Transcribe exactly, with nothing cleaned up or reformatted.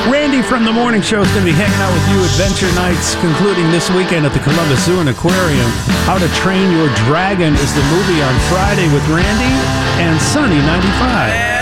Randy from The Morning Show is going to be hanging out with you Adventure Nights, concluding this weekend at the Columbus Zoo and Aquarium. How to Train Your Dragon is the movie on Friday with Randy and Sunny ninety-five.